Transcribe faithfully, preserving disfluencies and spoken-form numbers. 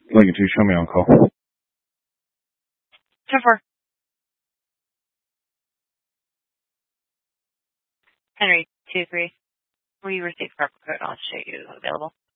Lincoln two, show me on call. ten four. Henry two three. We received proper code. I'll show you available.